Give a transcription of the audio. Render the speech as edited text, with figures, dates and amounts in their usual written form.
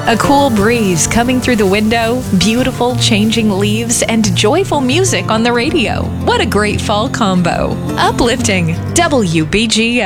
A cool breeze coming through the window, beautiful changing leaves, and joyful music on the radio. What a great fall combo. Uplifting WBGO.